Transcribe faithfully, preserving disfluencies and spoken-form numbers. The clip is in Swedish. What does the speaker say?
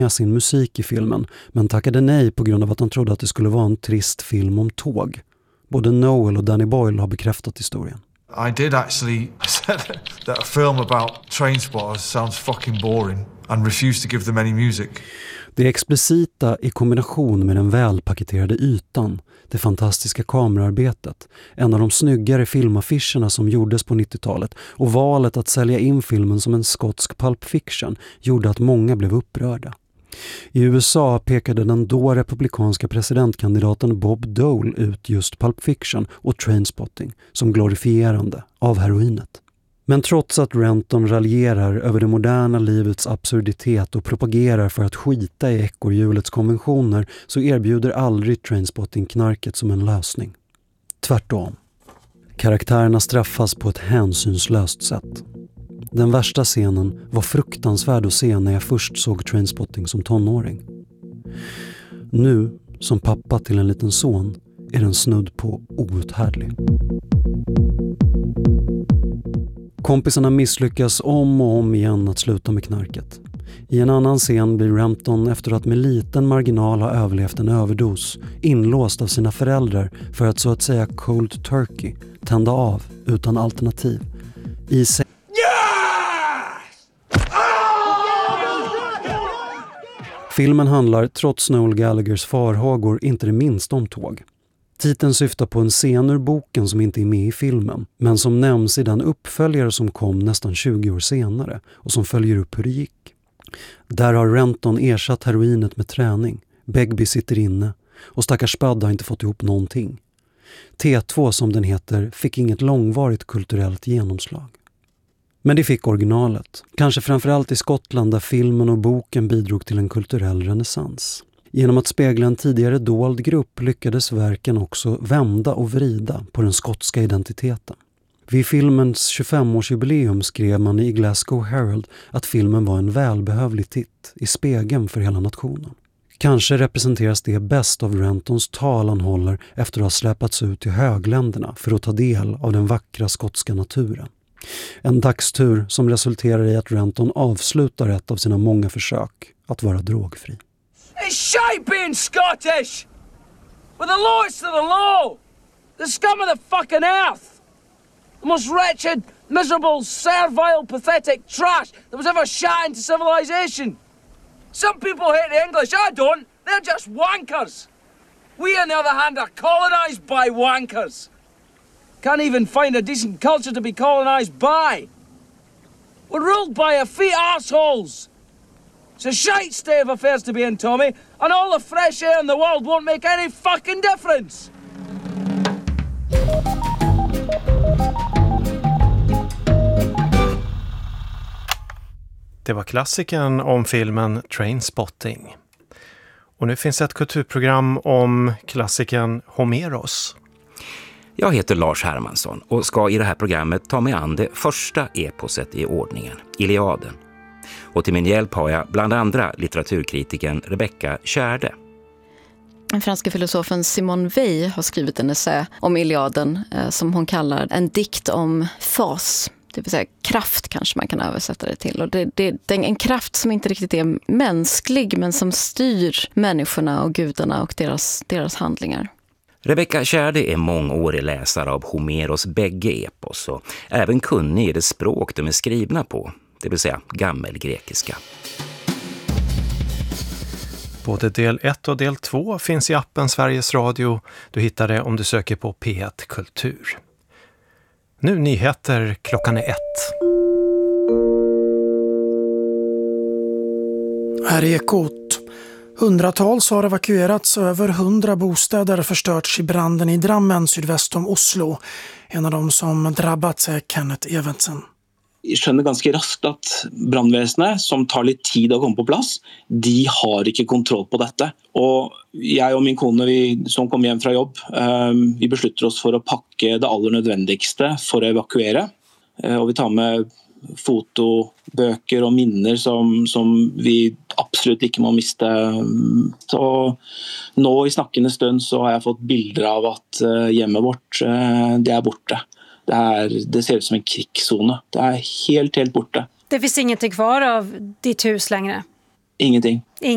sin musik i filmen, men tackade nej på grund av att han trodde att det skulle vara en trist film om tåg. Både Noel och Danny Boyle har bekräftat historien. I did actually said that a film about train spotters sounds fucking boring and refused to give them any music. Det explicita i kombination med den välpaketerade ytan, det fantastiska kamerarbetet, en av de snyggare filmaffischerna som gjordes på nittiotalet och valet att sälja in filmen som en skotsk pulp fiction gjorde att många blev upprörda. I U S A pekade den då republikanska presidentkandidaten Bob Dole ut just Pulp Fiction och Trainspotting som glorifierande av heroinet. Men trots att Renton raljerar över det moderna livets absurditet och propagerar för att skita i ekorrhjulets konventioner så erbjuder aldrig Trainspotting knarket som en lösning. Tvärtom. Karaktärerna straffas på ett hänsynslöst sätt. Den värsta scenen var fruktansvärd att se när jag först såg Trainspotting som tonåring. Nu, som pappa till en liten son, är den snudd på outhärdlig. Kompisarna misslyckas om och om igen att sluta med knarket. I en annan scen blir Renton, efter att med liten marginal ha överlevt en överdos, inlåst av sina föräldrar för att så att säga cold turkey, tända av utan alternativ. I se- Filmen handlar, trots Noel Gallaghers farhågor, inte det minsta om tåg. Titeln syftar på en scen ur boken som inte är med i filmen, men som nämns i den uppföljare som kom nästan tjugo år senare och som följer upp hur det gick. Där har Renton ersatt heroinet med träning, Begbie sitter inne och stackars Spud har inte fått ihop någonting. T två, som den heter, fick inget långvarigt kulturellt genomslag. Men det fick originalet, kanske framförallt i Skottland där filmen och boken bidrog till en kulturell renässans. Genom att spegla en tidigare dold grupp lyckades verken också vända och vrida på den skotska identiteten. Vid filmens tjugofemårsjubileum skrev man i Glasgow Herald att filmen var en välbehövlig titt i spegeln för hela nationen. Kanske representeras det bäst av Rentons tal han håller efter att ha släpats ut till högländerna för att ta del av den vackra skotska naturen. En dagstur som resulterar i att Renton avslutar ett av sina många försök att vara drogfri. It's shite being Scottish! With the lowest of the low! The scum of the fucking earth! The most wretched, miserable, servile, pathetic trash that was ever shot into civilization! Some people hate the English, I don't! They're just wankers! We, on the other hand, are colonised by wankers! Can't even find a decent culture to be colonised by! We're ruled by a few arseholes! It's a shite state of affairs to be in, Tommy, and all the fresh air in the world won't make any fucking difference! Det var klassikern om filmen Trainspotting. Och nu finns ett kulturprogram om klassikern Homeros. Jag heter Lars Hermansson och ska i det här programmet ta mig an det första eposet i ordningen, Iliaden. Och till min hjälp har jag bland andra litteraturkritiken Rebecca Tjärde. Den franska filosofen Simone Weil har skrivit en essä om Iliaden eh, som hon kallar en dikt om fas. Det vill säga kraft kanske man kan översätta det till. Och det, det, det är en kraft som inte riktigt är mänsklig men som styr människorna och gudarna och deras, deras handlingar. Rebecca Tjärde är mångårig läsare av Homeros bägge epos och även kunnig i det språk de är skrivna på, det vill säga gammelgrekiska. Både del ett och del två finns i appen Sveriges Radio. Du hittar det om du söker på P ett Kultur. Nu nyheter, klockan är ett. Här är Ekot. Hundratals har evakuerats och över hundra bostäder förstörts i branden i Drammen sydväst om Oslo. En av dem som drabbats är Kenneth Evensen. Jeg skjønner ganske raskt at brandvesenet, som tar litt tid å komme på plass, de har ikke kontroll på dette. Og jeg og min kone, vi, som kom hjem fra jobb, vi beslutter oss for å pakke det aller nødvendigste for å evakuere. Og vi tar med fotobøker og minner som, som vi absolutt ikke må miste. Så nå i snakkende stund så har jeg fått bilder av at hjemmet vårt, det er borte. Det, här, det ser ut som en krigszone. Det är helt, helt borta. Det finns ingenting kvar av ditt hus längre? Ingenting.